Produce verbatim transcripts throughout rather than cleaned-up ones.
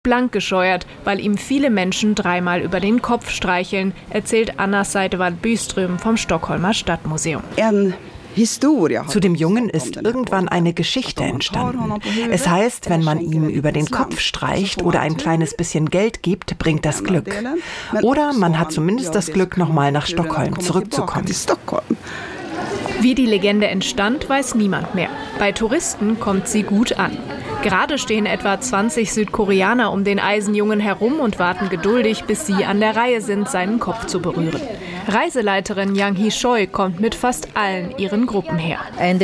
blank gescheuert, weil ihm viele Menschen dreimal über den Kopf streicheln, erzählt Anna Seidevall Byström vom Stockholmer Stadtmuseum. Zu dem Jungen ist irgendwann eine Geschichte entstanden. Es heißt, wenn man ihm über den Kopf streicht oder ein kleines bisschen Geld gibt, bringt das Glück. Oder man hat zumindest das Glück, nochmal nach Stockholm zurückzukommen. Wie die Legende entstand, weiß niemand mehr. Bei Touristen kommt sie gut an. Gerade stehen etwa zwanzig Südkoreaner um den Eisenjungen herum und warten geduldig, bis sie an der Reihe sind, seinen Kopf zu berühren. Reiseleiterin Yang Hee-choi kommt mit fast allen ihren Gruppen her.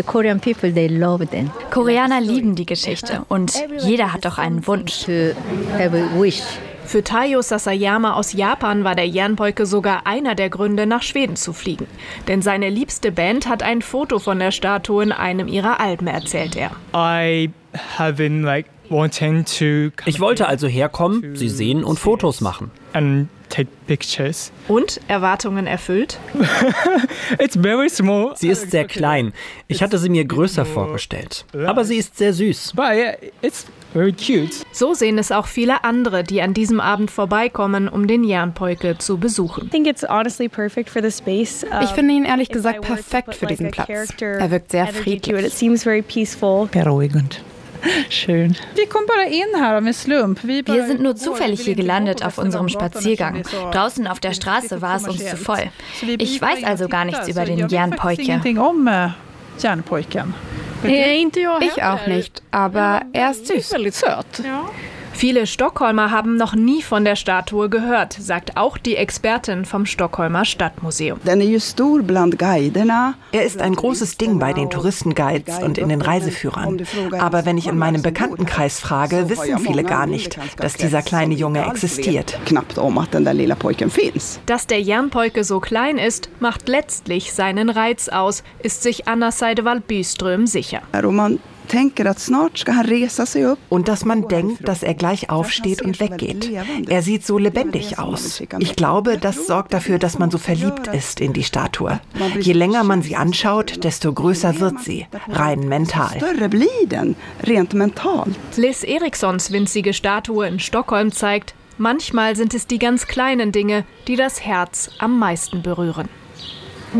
Koreaner lieben die Geschichte und jeder hat doch einen Wunsch. Für Taiyo Sasayama aus Japan war der Jernpoike sogar einer der Gründe, nach Schweden zu fliegen. Denn seine liebste Band hat ein Foto von der Statue in einem ihrer Alben, erzählt er. I have been like wanting to Ich wollte also herkommen, sie sehen und Fotos machen. and take pictures. Und Erwartungen erfüllt? It's very small. Sie ist sehr klein. Ich hatte sie mir größer vorgestellt. Aber sie ist sehr süß. But yeah, it's very cute. So sehen es auch viele andere, die an diesem Abend vorbeikommen, um den Jernpoike zu besuchen. Ich finde ihn ehrlich gesagt perfekt für diesen Platz. Er wirkt sehr friedlich. Beruhigend. Schön. Wir sind nur zufällig hier gelandet auf unserem Spaziergang. Draußen auf der Straße war es uns zu voll. Ich weiß also gar nichts über den Jernpoike. Ich auch nicht, aber er ist süß. Viele Stockholmer haben noch nie von der Statue gehört, sagt auch die Expertin vom Stockholmer Stadtmuseum. Er ist ein großes Ding bei den Touristenguides und in den Reiseführern. Aber wenn ich in meinem Bekanntenkreis frage, wissen viele gar nicht, dass dieser kleine Junge existiert. Dass der Jernpoike so klein ist, macht letztlich seinen Reiz aus, ist sich Anna Seidevall Byström sicher. Und dass man denkt, dass er gleich aufsteht und weggeht. Er sieht so lebendig aus. Ich glaube, das sorgt dafür, dass man so verliebt ist in die Statue. Je länger man sie anschaut, desto größer wird sie, rein mental. Liz Erikssons winzige Statue in Stockholm zeigt, manchmal sind es die ganz kleinen Dinge, die das Herz am meisten berühren.